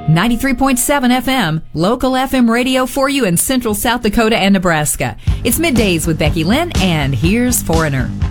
93.7 FM, local FM radio for you in central South Dakota and Nebraska. It's Middays with Becky Lynn, and here's Foreigner.